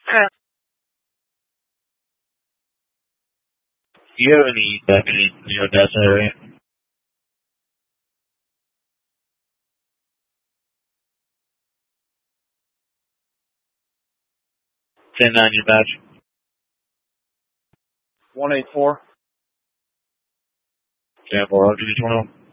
Do you have any deputies in your desk area? 10-9 your badge. 184. Sample, I'll give you 21.